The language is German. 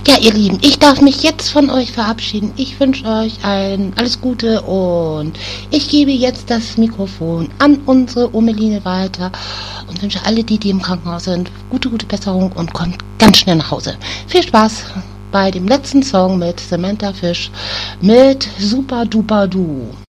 Ja, ihr Lieben, ich darf mich jetzt von euch verabschieden. Ich wünsche euch alles Gute und ich gebe jetzt das Mikrofon an unsere Umeline weiter und wünsche alle die im Krankenhaus sind, gute Besserung und kommt ganz schnell nach Hause. Viel Spaß bei dem letzten Song mit Samantha Fish mit Super Duper Du.